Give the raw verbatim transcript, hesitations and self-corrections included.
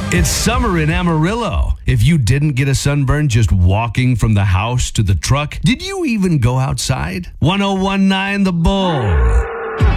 It's summer in Amarillo. If you didn't get a sunburn just walking from the house to the truck, did you even go outside? one oh one nine The Bull.